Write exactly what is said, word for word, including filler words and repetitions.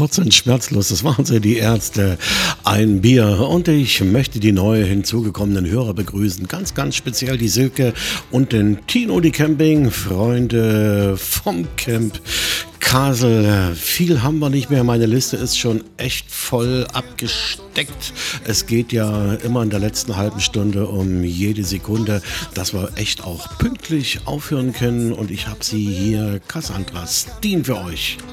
Kurz und schmerzlos, das waren sie, die Ärzte. Ein Bier. Und ich möchte die neu hinzugekommenen Hörer begrüßen. Ganz, ganz speziell die Silke und den Tino, die Campingfreunde vom Camp Kasel. Viel haben wir nicht mehr. Meine Liste ist schon echt voll abgesteckt. Es geht ja immer in der letzten halben Stunde um jede Sekunde, dass wir echt auch pünktlich aufhören können. Und ich habe sie hier, Cassandra Steen, für euch.